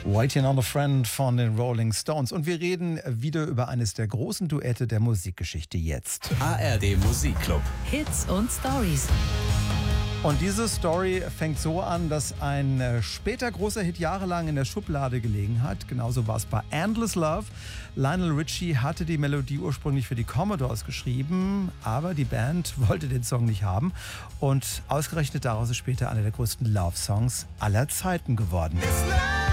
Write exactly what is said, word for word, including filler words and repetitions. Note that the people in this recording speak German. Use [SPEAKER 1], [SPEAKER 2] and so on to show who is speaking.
[SPEAKER 1] Waiting on a Friend von den Rolling Stones. Und wir reden wieder über eines der großen Duette der Musikgeschichte jetzt.
[SPEAKER 2] A R D Musikclub.
[SPEAKER 3] Hits und Stories.
[SPEAKER 1] Und diese Story fängt so an, dass ein später großer Hit jahrelang in der Schublade gelegen hat. Genauso war es bei Endless Love. Lionel Richie hatte die Melodie ursprünglich für die Commodores geschrieben, aber die Band wollte den Song nicht haben. Und ausgerechnet daraus ist später einer der größten Love-Songs aller Zeiten geworden.